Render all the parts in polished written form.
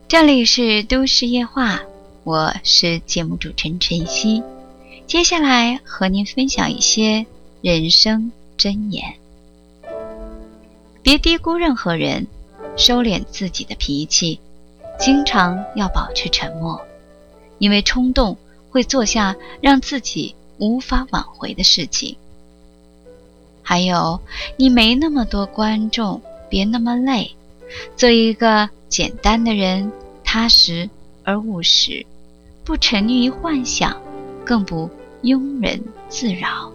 这里是都市夜话，我是节目主持人晨曦。接下来和您分享一些人生箴言。别低估任何人，收敛自己的脾气，经常要保持沉默，因为冲动会做下让自己无法挽回的事情。还有，你没那么多观众，别那么累，做一个简单的人，踏实而务实，不沉溺于幻想，更不庸人自扰。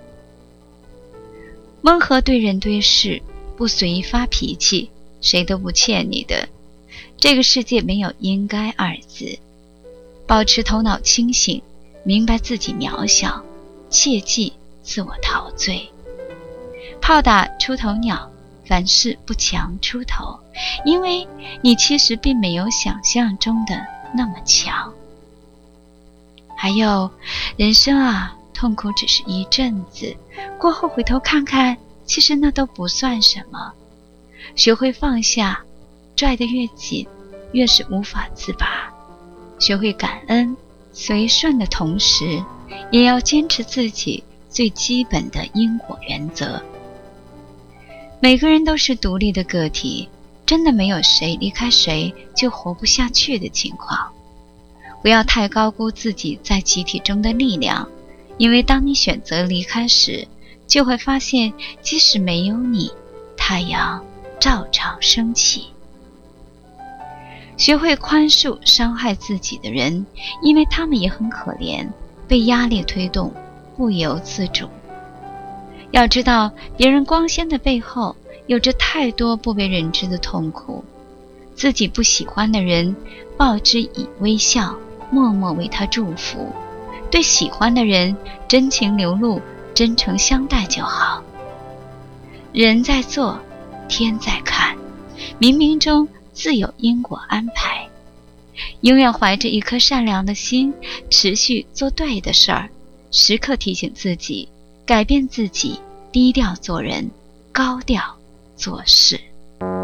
温和对人对事，不随意发脾气，谁都不欠你的。这个世界没有应该二字。保持头脑清醒，明白自己渺小，切忌自我陶醉。炮打出头鸟，凡事不强出头，因为你其实并没有想象中的那么强。还有，人生啊，痛苦只是一阵子，过后回头看看，其实那都不算什么。学会放下，拽得越紧，越是无法自拔。学会感恩，随顺的同时，也要坚持自己最基本的因果原则。每个人都是独立的个体，真的没有谁离开谁就活不下去的情况。不要太高估自己在集体中的力量，因为当你选择离开时，就会发现即使没有你，太阳照常升起。学会宽恕伤害自己的人，因为他们也很可怜，被压力推动，不由自主。要知道，别人光鲜的背后，有着太多不为人知的痛苦。自己不喜欢的人，报之以微笑，默默为他祝福。对喜欢的人，真情流露，真诚相待就好。人在做，天在看，冥冥中自有因果安排。永远怀着一颗善良的心，持续做对的事儿，时刻提醒自己改变自己，低调做人，高调做事。